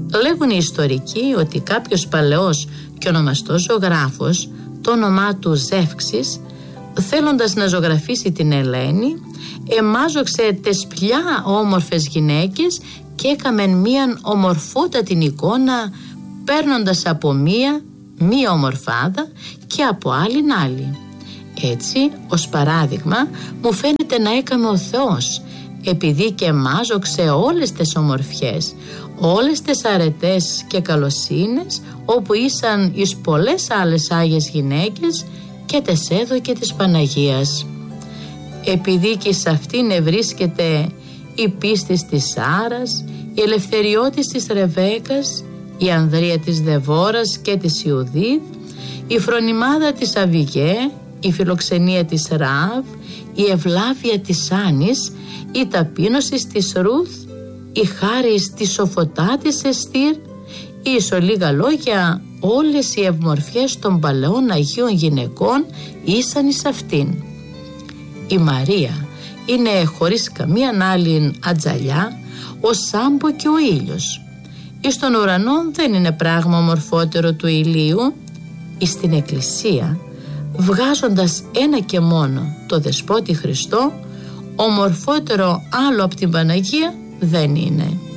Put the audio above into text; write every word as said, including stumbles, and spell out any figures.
Λέγουν οι ιστορικοί ότι κάποιος παλαιός και ονομαστός ζωγράφος, το όνομά του Ζεύξης, θέλοντας να ζωγραφίσει την Ελένη, εμάζοξε τες πια όμορφες γυναίκες και έκαμεν μίαν ομορφότατη εικόνα, παίρνοντας από μία μία ομορφάδα και από άλλην άλλη. Έτσι, ως παράδειγμα, μου φαίνεται να έκαμε ο Θεός, επειδή και εμάζοξε όλες τις ομορφιές, όλες τις αρετές και καλοσύνες, όπου ήσαν εις πολλές άλλες άγιες γυναίκες, και τες έδωκε της Παναγίας. Επειδή και σε αυτήν ευρίσκεται η πίστη της Σάρας, η ελευθεριώτης της Ρεβέκας, η Ανδρεία της Δεβόρας και της Ιουδίδ, η φρονιμάδα της Αβιγέ, η φιλοξενία της Ράβ, η ευλάβεια της Άνης, η ταπείνωση της Ρούθ, η χάρις της Σοφωτά της Εστήρ, ή ίσο λίγα λόγια όλες οι ευμορφιές των παλαιών Αγίων γυναικών ήσαν εις αυτήν. Η Μαρία είναι χωρίς καμία άλλη ατζαλιά ο Σάμπο και ο ήλιος. Εις τον ουρανό δεν είναι πράγμα ομορφότερο του ηλίου. Εις την Εκκλησία, βγάζοντας ένα και μόνο το Δεσπότη Χριστό, ομορφότερο άλλο από την Παναγία δεν είναι.